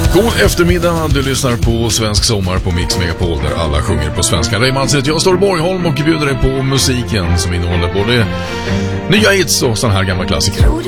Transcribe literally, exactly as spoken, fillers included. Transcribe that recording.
God eftermiddag, du lyssnar på Svensk Sommar på Mix Megapol där alla sjunger på svenska. Raymond heter jag, står i Borgholm och bjuder dig på musiken som innehåller både nya hits och sån här gamla klassiker.